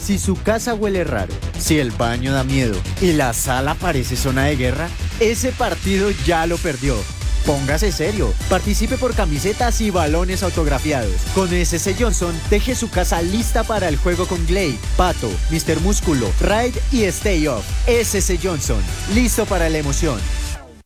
Si su casa huele raro, si el baño da miedo y la sala parece zona de guerra, ese partido ya lo perdió. Póngase serio, participe por camisetas y balones autografiados. Con SS Johnson, deje su casa lista para el juego con Glade, Pato, Mr. Músculo, Raid y Stay Off. SS Johnson, listo para la emoción.